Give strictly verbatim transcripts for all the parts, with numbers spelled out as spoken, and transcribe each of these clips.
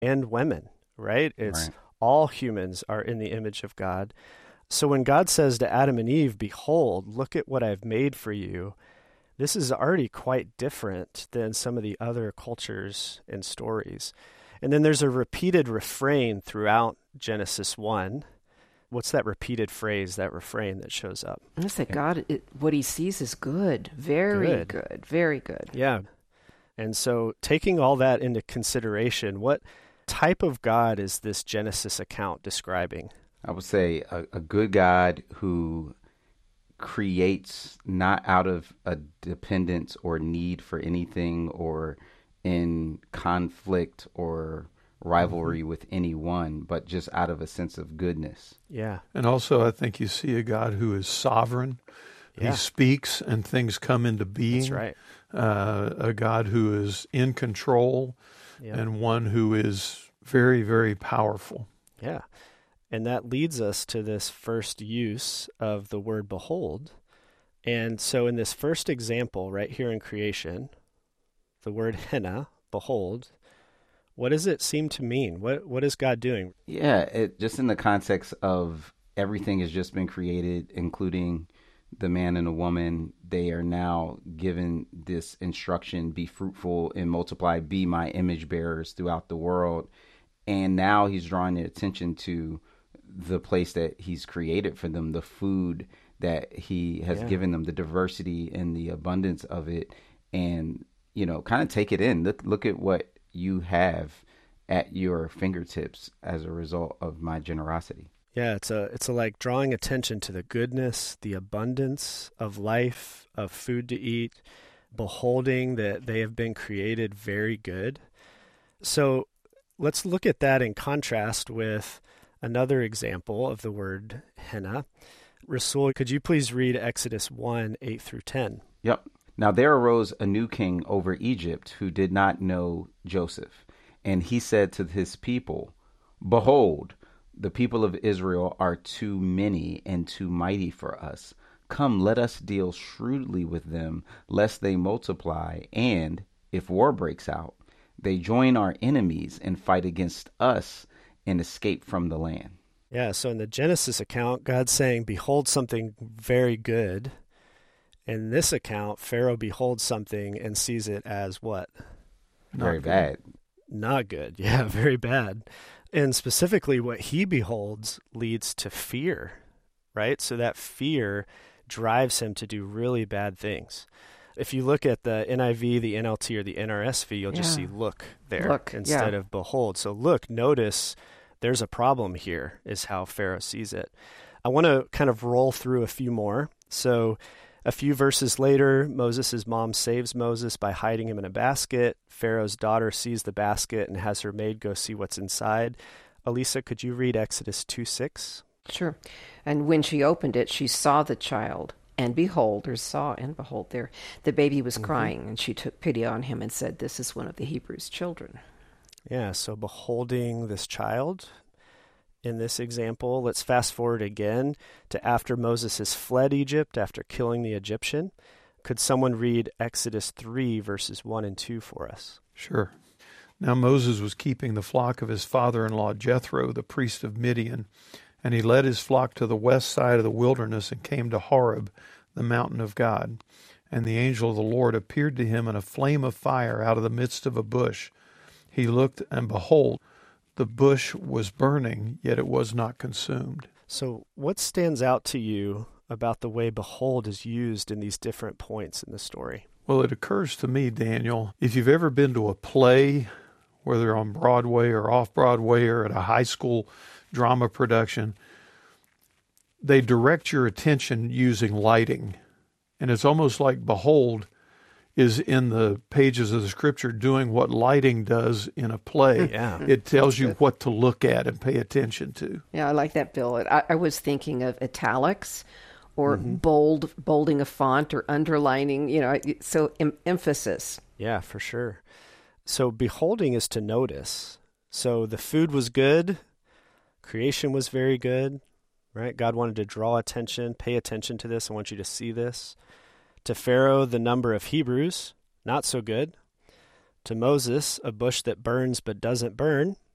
and women, right? It's Right. all humans are in the image of God. So when God says to Adam and Eve, behold, look at what I've made for you, this is already quite different than some of the other cultures and stories. And then there's a repeated refrain throughout Genesis one. What's that repeated phrase, that refrain that shows up? It's that God, it, what he sees is good, very Good. good, very good. Yeah. And so taking all that into consideration, what type of God is this Genesis account describing? I would say a, a good God who creates not out of a dependence or need for anything or in conflict or rivalry mm-hmm. with anyone, but just out of a sense of goodness. Yeah. And also, I think you see a God who is sovereign. Yeah. He speaks and things come into being. That's right. Uh, a God who is in control Yep. and one who is very, very powerful. Yeah. And that leads us to this first use of the word behold. And so in this first example right here in creation, the word henna, behold, what does it seem to mean? What What is God doing? Yeah, it, just in the context of everything has just been created, including the man and the woman. They are now given this instruction, be fruitful and multiply, be my image bearers throughout the world. And now he's drawing their attention to the place that he's created for them, the food that he has Yeah. given them, the diversity and the abundance of it. And, you know, kind of take it in. Look, look at what you have at your fingertips as a result of my generosity. Yeah, it's a it's a like drawing attention to the goodness, the abundance of life, of food to eat, beholding that they have been created very good. So let's look at that in contrast with another example of the word henna. Rasul, could you please read Exodus one, eight through ten? Yep. Now there arose a new king over Egypt who did not know Joseph. And he said to his people, behold, the people of Israel are too many and too mighty for us. Come, let us deal shrewdly with them, lest they multiply, and, if war breaks out, they join our enemies and fight against us and escape from the land. Yeah, so in the Genesis account, God's saying, behold something very good. In this account, Pharaoh beholds something and sees it as what? Very Not bad. Not good. Yeah, very bad. And specifically what he beholds leads to fear, right? So that fear drives him to do really bad things. If you look at the N I V, the N L T, or the N R S V, you'll just Yeah. see look there Look, instead yeah. of behold. So look, notice there's a problem here is how Pharaoh sees it. I want to kind of roll through a few more. So a few verses later, Moses' mom saves Moses by hiding him in a basket. Pharaoh's daughter sees the basket and has her maid go see what's inside. Elisa, could you read Exodus two six? Sure. And when she opened it, she saw the child, and behold, or saw and behold there, the baby was Mm-hmm. crying, and she took pity on him and said, this is one of the Hebrews' children. Yeah, so beholding this child in this example. Let's fast forward again to after Moses has fled Egypt after killing the Egyptian. Could someone read Exodus three, verses one and two for us? Sure. Now Moses was keeping the flock of his father-in-law Jethro, the priest of Midian, and he led his flock to the west side of the wilderness and came to Horeb, the mountain of God. And the angel of the Lord appeared to him in a flame of fire out of the midst of a bush. He looked, and behold, the bush was burning, yet it was not consumed. So what stands out to you about the way behold is used in these different points in the story? Well, it occurs to me, Daniel, if you've ever been to a play, whether on Broadway or off-Broadway or at a high school drama production, they direct your attention using lighting. And it's almost like behold is in the pages of the scripture doing what lighting does in a play. Yeah. It tells you what to look at and pay attention to. Yeah, I like that, Bill. I, I was thinking of italics or mm-hmm. bold, bolding a font or underlining, you know, so em- emphasis. Yeah, for sure. So beholding is to notice. So the food was good. Creation was very good, right? God wanted to draw attention, pay attention to this. I want you to see this. To Pharaoh, the number of Hebrews, not so good. To Moses, a bush that burns but doesn't burn,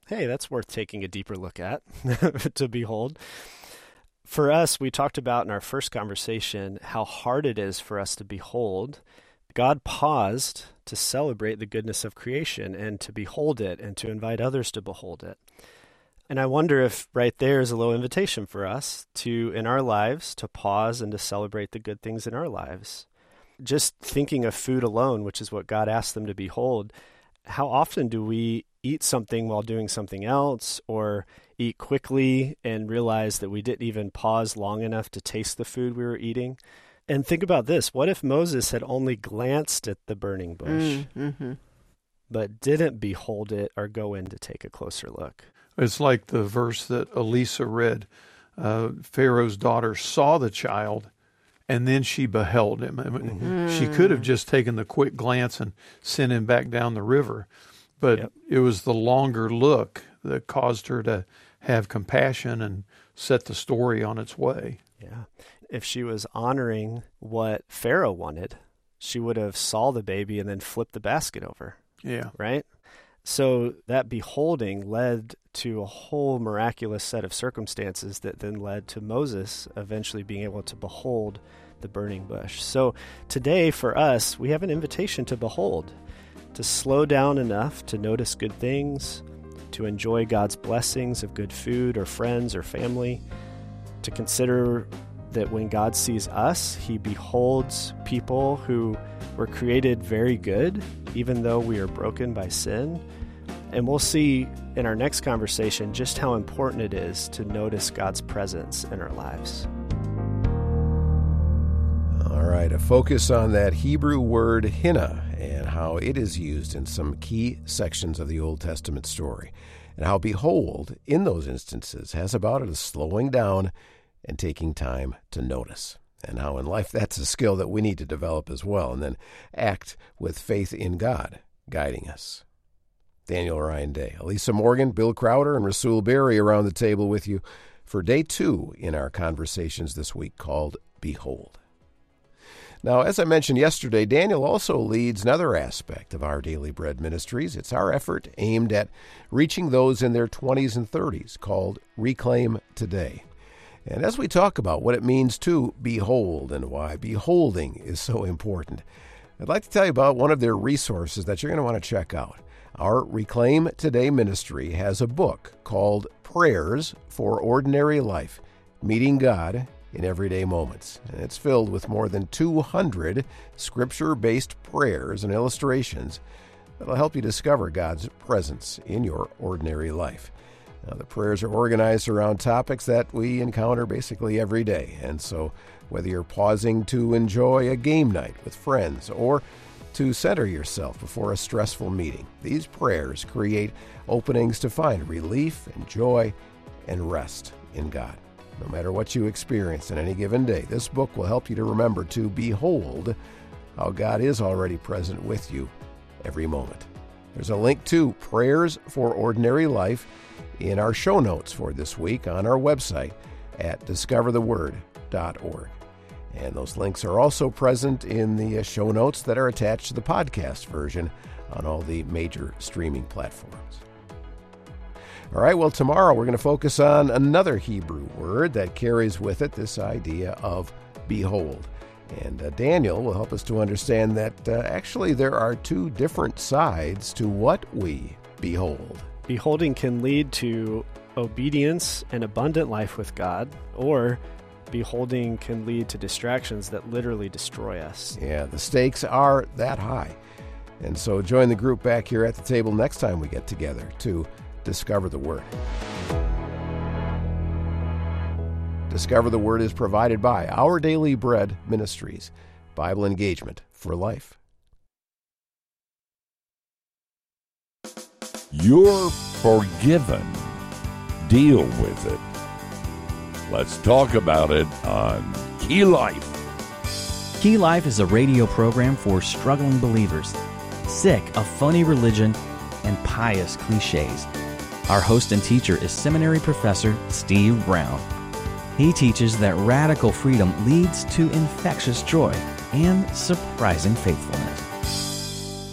hey, that's worth taking a deeper look at, to behold. For us, we talked about in our first conversation how hard it is for us to behold. God paused to celebrate the goodness of creation and to behold it and to invite others to behold it. And I wonder if right there is a little invitation for us to, in our lives, to pause and to celebrate the good things in our lives. Just thinking of food alone, which is what God asked them to behold, how often do we eat something while doing something else, or eat quickly and realize that we didn't even pause long enough to taste the food we were eating? And think about this. What if Moses had only glanced at the burning bush, mm-hmm. but didn't behold it or go in to take a closer look? It's like the verse that Elisa read. Uh, Pharaoh's daughter saw the child, and then she beheld him. I mean, Mm-hmm. She could have just taken the quick glance and sent him back down the river, but Yep. it was the longer look that caused her to have compassion and set the story on its way. Yeah. If she was honoring what Pharaoh wanted, she would have saw the baby and then flipped the basket over, Yeah. right? So that beholding led to a whole miraculous set of circumstances that then led to Moses eventually being able to behold the burning bush. So today for us, we have an invitation to behold, to slow down enough to notice good things, to enjoy God's blessings of good food or friends or family, to consider that when God sees us, he beholds people who were created very good, even though we are broken by sin. And we'll see in our next conversation just how important it is to notice God's presence in our lives. All right, a focus on that Hebrew word hina and how it is used in some key sections of the Old Testament story, and how behold, in those instances, has about it as slowing down and taking time to notice, and how in life that's a skill that we need to develop as well, and then act with faith in God guiding us. Daniel Ryan Day, Elisa Morgan, Bill Crowder, and Rasul Berry around the table with you for day two in our conversations this week called Behold. Now, as I mentioned yesterday, Daniel also leads another aspect of our Daily Bread Ministries. It's our effort aimed at reaching those in their twenties and thirties called Reclaim Today. And as we talk about what it means to behold and why beholding is so important, I'd like to tell you about one of their resources that you're going to want to check out. Our Reclaim Today ministry has a book called Prayers for Ordinary Life, Meeting God in Everyday Moments. And it's filled with more than two hundred scripture-based prayers and illustrations that'll help you discover God's presence in your ordinary life. Now, the prayers are organized around topics that we encounter basically every day. And so whether you're pausing to enjoy a game night with friends or to center yourself before a stressful meeting, these prayers create openings to find relief and joy and rest in God. No matter what you experience in any given day, this book will help you to remember to behold how God is already present with you every moment. There's a link to Prayers for Ordinary Life in our show notes for this week on our website at discover the word dot org. And those links are also present in the show notes that are attached to the podcast version on all the major streaming platforms. All right, well, tomorrow we're going to focus on another Hebrew word that carries with it this idea of behold. And uh, Daniel will help us to understand that uh, actually there are two different sides to what we behold. Beholding can lead to obedience and abundant life with God, or beholding can lead to distractions that literally destroy us. Yeah, the stakes are that high. And so join the group back here at the table next time we get together to discover the Word. Discover the Word is provided by Our Daily Bread Ministries, Bible engagement for life. You're forgiven. Deal with it. Let's talk about it on Key Life. Key Life is a radio program for struggling believers, sick of phony religion and pious cliches. Our host and teacher is seminary professor Steve Brown. He teaches that radical freedom leads to infectious joy and surprising faithfulness.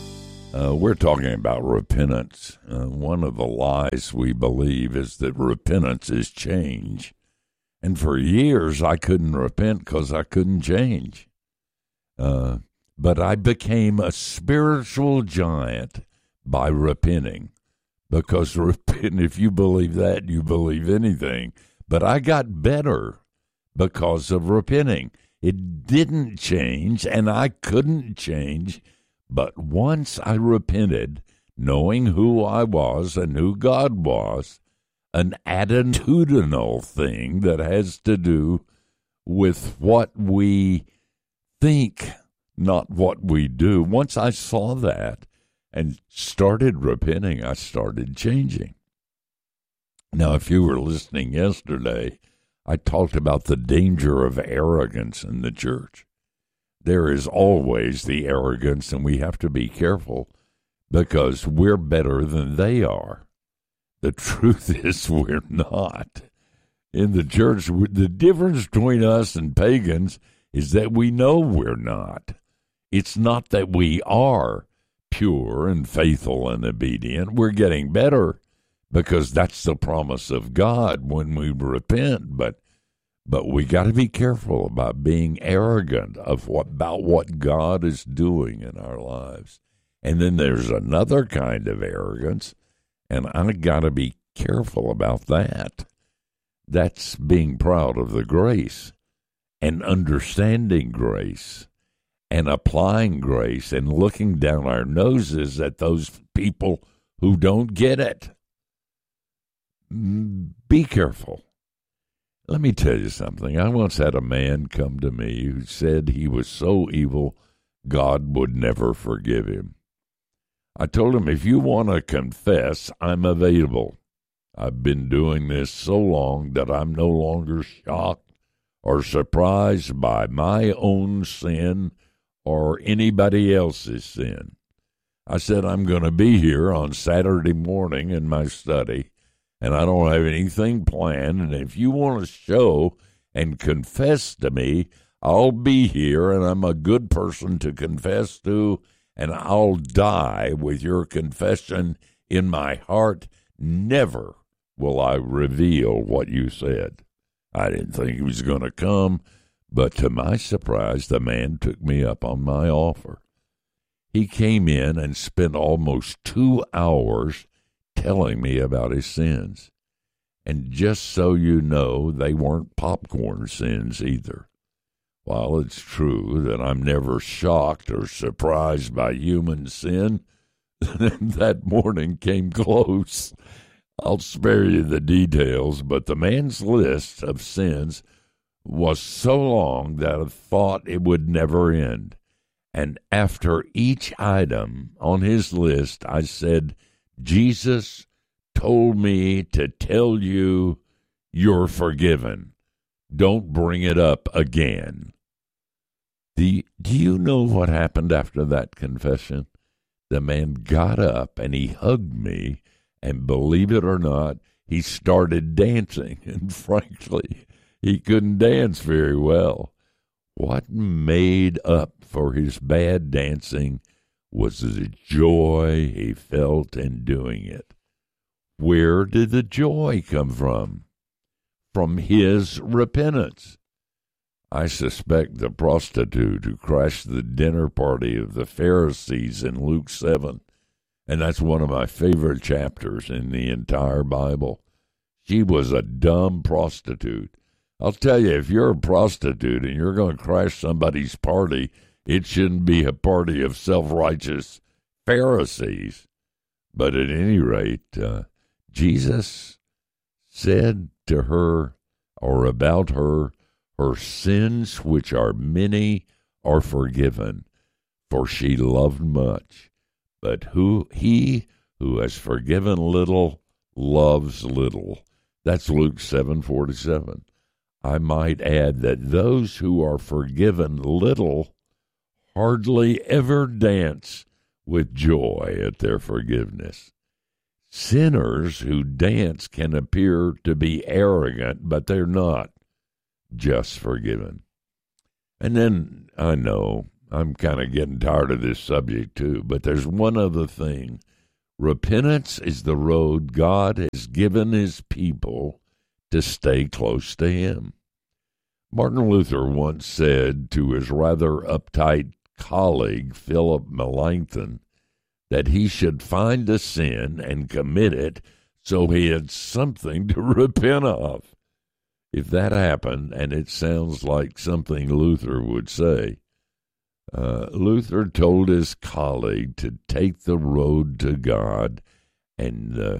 Uh, we're talking about repentance. Uh, one of the lies we believe is that repentance is change. And for years, I couldn't repent because I couldn't change. Uh, but I became a spiritual giant by repenting. Because repent, if you believe that, you believe anything. But I got better because of repenting. It didn't change, and I couldn't change. But once I repented, knowing who I was and who God was, an attitudinal thing that has to do with what we think, not what we do. Once I saw that and started repenting, I started changing. Now, if you were listening yesterday, I talked about the danger of arrogance in the church. There is always the arrogance, and we have to be careful because we're better than they are. The truth is we're not. In the church, the difference between us and pagans is that we know we're not. It's not that we are pure and faithful and obedient. We're getting better because that's the promise of God when we repent, but But we got to be careful about being arrogant of what, about what God is doing in our lives. And then there's another kind of arrogance, and I got to be careful about that. That's being proud of the grace and understanding grace and applying grace and looking down our noses at those people who don't get it. Be careful. Let me tell you something. I once had a man come to me who said he was so evil, God would never forgive him. I told him, if you want to confess, I'm available. I've been doing this so long that I'm no longer shocked or surprised by my own sin or anybody else's sin. I said, I'm going to be here on Saturday morning in my study, and I don't have anything planned, and if you want to show and confess to me, I'll be here, and I'm a good person to confess to, and I'll die with your confession in my heart. Never will I reveal what you said. I didn't think he was going to come, but to my surprise, the man took me up on my offer. He came in and spent almost two hours telling me about his sins. And just so you know, they weren't popcorn sins either. While it's true that I'm never shocked or surprised by human sin, that morning came close. I'll spare you the details, but the man's list of sins was so long that I thought it would never end. And after each item on his list, I said, Jesus told me to tell you you're forgiven. Don't bring it up again. Do you, do you know what happened after that confession? The man got up and he hugged me, and believe it or not, he started dancing. And frankly, he couldn't dance very well. What made up for his bad dancing was the joy he felt in doing it. Where did the joy come from? From his repentance. I suspect the prostitute who crashed the dinner party of the Pharisees in Luke seven, and that's one of my favorite chapters in the entire Bible. She was a dumb prostitute. I'll tell you, if you're a prostitute and you're going to crash somebody's party, it shouldn't be a party of self-righteous Pharisees. But at any rate, uh, Jesus said to her, or about her, her sins, which are many, are forgiven, for she loved much. But who he who has forgiven little loves little. That's Luke seven forty-seven. I might add that those who are forgiven little hardly ever dance with joy at their forgiveness. Sinners who dance can appear to be arrogant, but they're not, just forgiven. And then, I know, I'm kind of getting tired of this subject too, but there's one other thing. Repentance is the road God has given his people to stay close to him. Martin Luther once said to his rather uptight colleague, Philip Melanchthon, that he should find a sin and commit it so he had something to repent of. If that happened, and it sounds like something Luther would say, uh, Luther told his colleague to take the road to God and uh,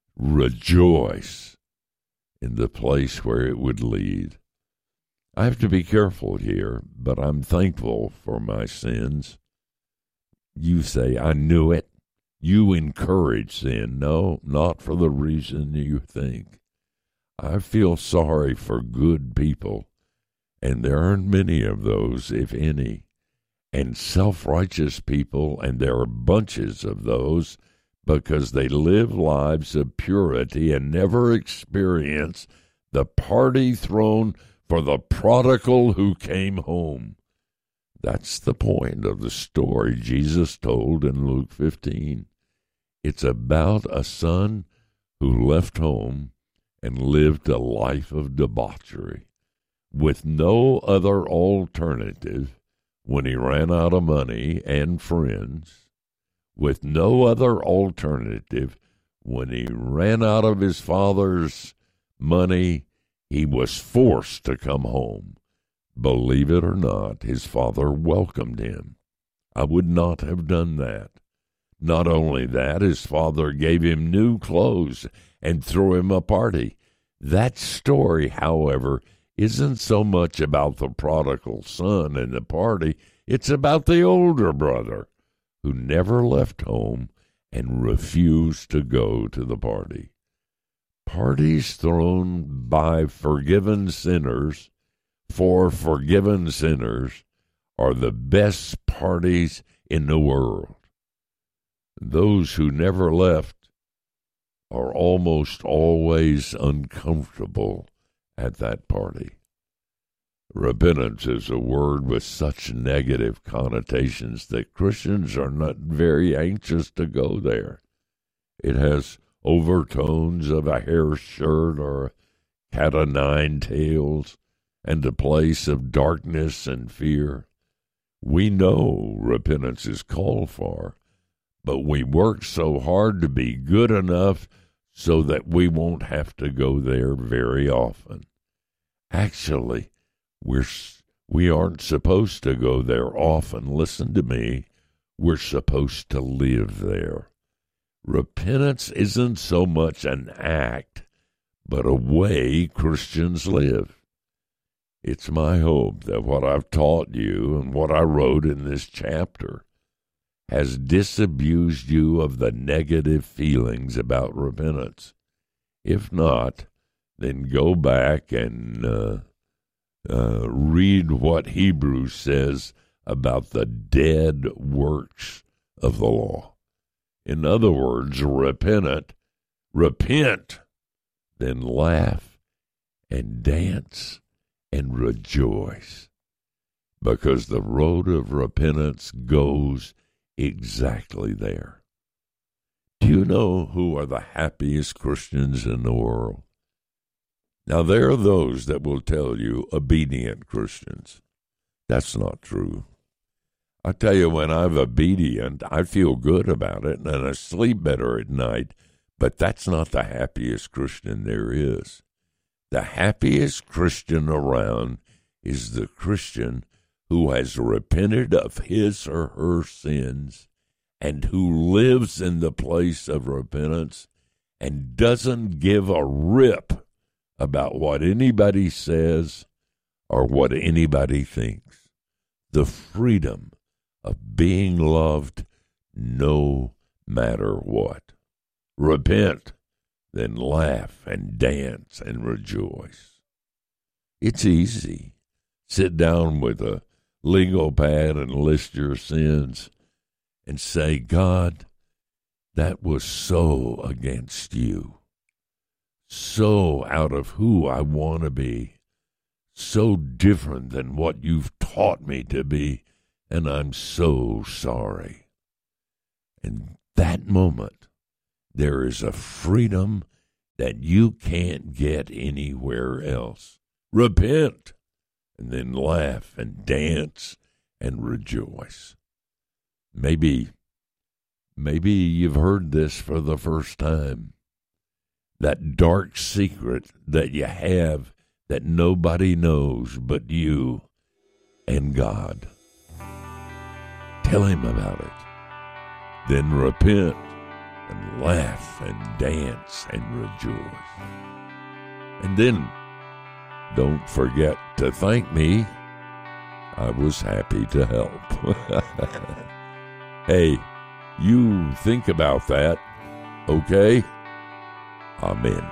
rejoice in the place where it would lead. I have to be careful here, but I'm thankful for my sins. You say, I knew it. You encourage sin. No, not for the reason you think. I feel sorry for good people, and there aren't many of those, if any, and self-righteous people, and there are bunches of those, because they live lives of purity and never experience the party thrown for the prodigal who came home. That's the point of the story Jesus told in Luke fifteen. It's about a son who left home and lived a life of debauchery with no other alternative when he ran out of money and friends, with no other alternative when he ran out of his father's money. He was forced to come home. Believe it or not, his father welcomed him. I would not have done that. Not only that, his father gave him new clothes and threw him a party. That story, however, isn't so much about the prodigal son and the party. It's about the older brother who never left home and refused to go to the party. Parties thrown by forgiven sinners for forgiven sinners are the best parties in the world. Those who never left are almost always uncomfortable at that party. Repentance is a word with such negative connotations that Christians are not very anxious to go there. It has overtones of a hair shirt or a cat o' nine tails and a place of darkness and fear. We know repentance is called for, but we work so hard to be good enough so that we won't have to go there very often. Actually, we're, we aren't supposed to go there often. Listen to me. We're supposed to live there. Repentance isn't so much an act, but a way Christians live. It's my hope that what I've taught you and what I wrote in this chapter has disabused you of the negative feelings about repentance. If not, then go back and uh, uh, read what Hebrews says about the dead works of the law. In other words, repent, repent, then laugh and dance and rejoice, because the road of repentance goes exactly there. Do you know who are the happiest Christians in the world? Now, there are those that will tell you obedient Christians. That's not true. I tell you, when I'm obedient, I feel good about it, and I sleep better at night, but that's not the happiest Christian there is. The happiest Christian around is the Christian who has repented of his or her sins and who lives in the place of repentance and doesn't give a rip about what anybody says or what anybody thinks. The freedom of being loved no matter what. Repent, then laugh and dance and rejoice. It's easy. Sit down with a legal pad and list your sins and say, God, that was so against you, so out of who I want to be, so different than what you've taught me to be, and I'm so sorry. In that moment, there is a freedom that you can't get anywhere else. Repent, and then laugh and dance and rejoice. Maybe, maybe you've heard this for the first time. That dark secret that you have that nobody knows but you and God. Tell him about it. Then repent and laugh and dance and rejoice. And then don't forget to thank me. I was happy to help. Hey, you think about that, okay? Amen.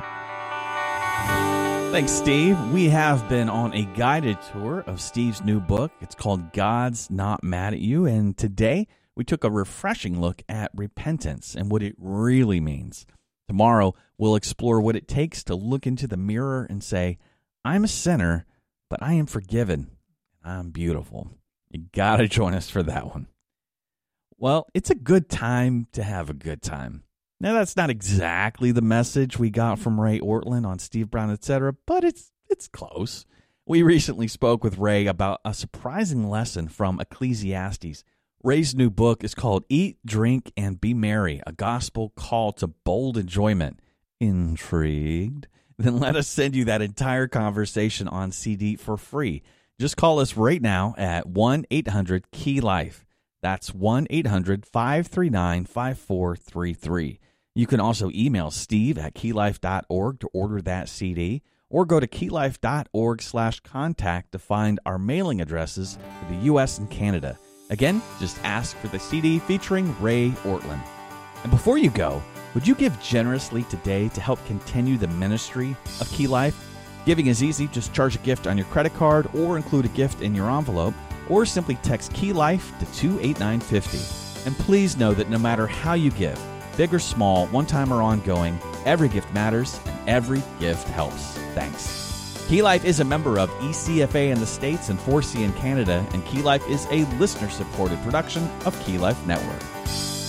Thanks, Steve. We have been on a guided tour of Steve's new book. It's called God's Not Mad at You. And today we took a refreshing look at repentance and what it really means. Tomorrow we'll explore what it takes to look into the mirror and say, I'm a sinner, but I am forgiven. I'm beautiful. You got to join us for that one. Well, it's a good time to have a good time. Now, that's not exactly the message we got from Ray Ortlund on Steve Brown, et cetera, but it's it's close. We recently spoke with Ray about a surprising lesson from Ecclesiastes. Ray's new book is called Eat, Drink, and Be Merry, a gospel call to bold enjoyment. Intrigued? Then let us send you that entire conversation on C D for free. Just call us right now at one eight hundred key life. That's one eight hundred five three nine five four three three. You can also email steve at keylife dot org to order that C D, or go to keylife dot org slash contact to find our mailing addresses for the U S and Canada. Again, just ask for the C D featuring Ray Ortlund. And before you go, would you give generously today to help continue the ministry of Key Life? Giving is easy. Just charge a gift on your credit card or include a gift in your envelope, or simply text Key Life to two eight nine five zero. And please know that no matter how you give, big or small, one-time or ongoing, every gift matters and every gift helps. Thanks. Key Life is a member of E C F A in the States and four C in Canada, and Key Life is a listener-supported production of Key Life Network.